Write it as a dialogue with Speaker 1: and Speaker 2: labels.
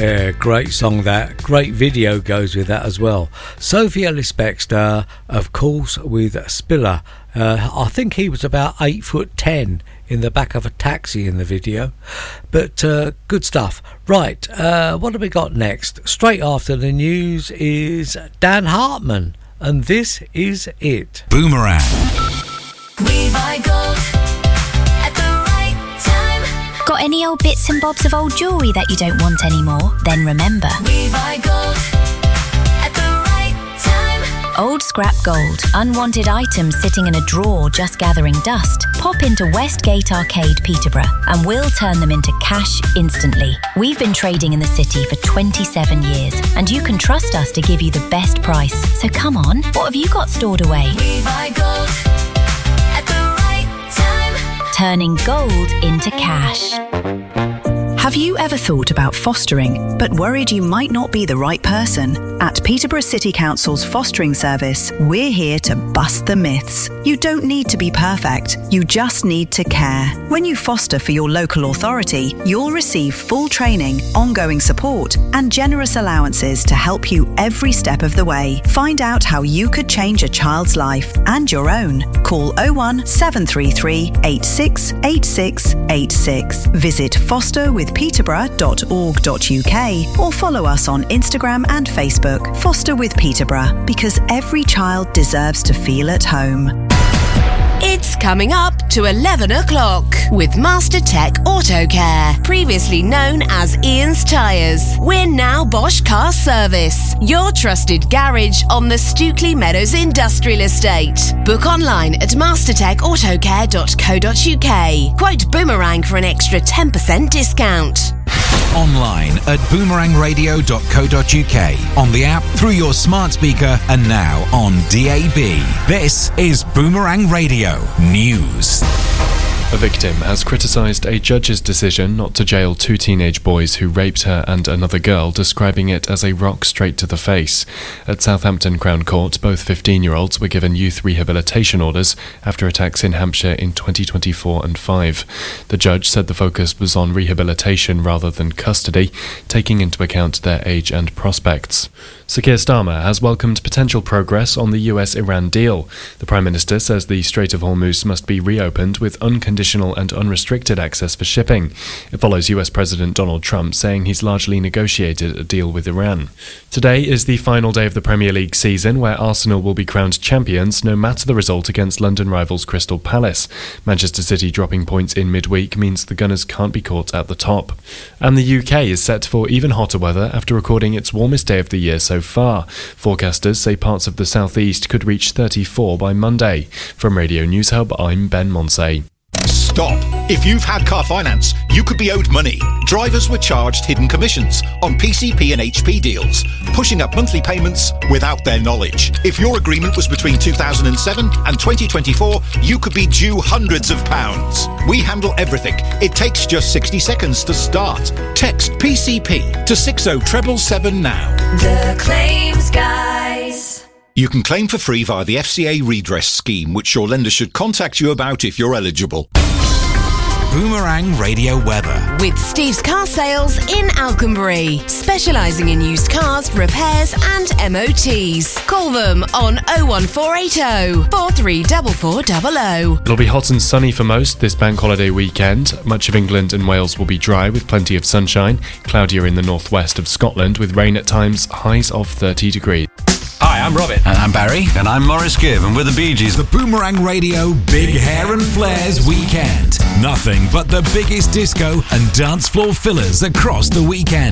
Speaker 1: Yeah, great song that. Great video goes with that as well. Sophie Ellis-Bextor, of course, with Spiller. I think he was about 8'10" in the back of a taxi in the video. But good stuff. Right, what have we got next? Straight after the news is Dan Hartman, and this is it.
Speaker 2: Boomerang.
Speaker 3: We buy gold at the right time.
Speaker 4: Got any old bits and bobs of old jewellery that you don't want anymore? Then remember,
Speaker 3: We buy gold at the right time.
Speaker 4: old scrap gold, unwanted items sitting in a drawer just gathering dust. Pop into Westgate Arcade, Peterborough, and we'll turn them into cash instantly. We've been trading in the city for 27 years, and you can trust us to give you the best price. So come on, what have you got stored away?
Speaker 3: We buy gold at the right time.
Speaker 4: Turning gold into cash.
Speaker 5: Have you ever thought about fostering, but worried you might not be the right person? At Peterborough City Council's fostering service, we're here to bust the myths. You don't need to be perfect, you just need to care. When you foster for your local authority, you'll receive full training, ongoing support, and generous allowances to help you every step of the way. Find out how you could change a child's life and your own. Call 01 733 86 86 86. Visit fosterwithpeterborough.org.uk or follow us on Instagram and Facebook. Foster with Peterborough, because every child deserves to feel at home.
Speaker 6: It's coming up to 11 o'clock with Master Tech Auto Care, previously known as Ian's Tyres. We're now Bosch Car Service, your trusted garage on the Stookley Meadows Industrial Estate. Book online at mastertechautocare.co.uk. Quote Boomerang for an extra 10% discount.
Speaker 2: Online at boomerangradio.co.uk, on the app, through your smart speaker, and now on DAB. This is Boomerang Radio News.
Speaker 7: A victim has criticised a judge's decision not to jail two teenage boys who raped her and another girl, describing it as a rock straight to the face. At Southampton Crown Court, both 15-year-olds were given youth rehabilitation orders after attacks in Hampshire in 2024 and 5. The judge said the focus was on rehabilitation rather than custody, taking into account their age and prospects. Sir Keir Starmer has welcomed potential progress on the US-Iran deal. The Prime Minister says the Strait of Hormuz must be reopened with unconditional and unrestricted access for shipping. It follows US President Donald Trump saying he's largely negotiated a deal with Iran. Today is the final day of the Premier League season, where Arsenal will be crowned champions no matter the result against London rivals Crystal Palace. Manchester City dropping points in midweek means the Gunners can't be caught at the top. And the UK is set for even hotter weather after recording its warmest day of the year so far. Forecasters say parts of the southeast could reach 34 by Monday. From Radio News Hub, I'm Ben Monsey.
Speaker 8: Stop. If you've had car finance, you could be owed money. Drivers were charged hidden commissions on PCP and HP deals, pushing up monthly payments without their knowledge. If your agreement was between 2007 and 2024, you could be due hundreds of pounds. We handle everything. It takes just 60 seconds to start. Text PCP to 60777 now.
Speaker 3: The Claims Guys.
Speaker 8: You can claim for free via the FCA redress scheme, which your lender should contact you about if you're eligible.
Speaker 2: Boomerang Radio weather.
Speaker 6: With Steve's Car Sales in Alconbury, specialising in used cars, repairs and MOTs. Call them on 01480 434400.
Speaker 7: It'll be hot and sunny for most this bank holiday weekend. Much of England and Wales will be dry with plenty of sunshine. Cloudier in the northwest of Scotland with rain at times, highs of 30 degrees.
Speaker 9: Hi, I'm Robin.
Speaker 2: And I'm Barry.
Speaker 9: And I'm Maurice Gibb, and we're the Bee Gees.
Speaker 2: The Boomerang Radio Big Hair and Flares Weekend. Nothing but the biggest disco and dance floor fillers across the weekend.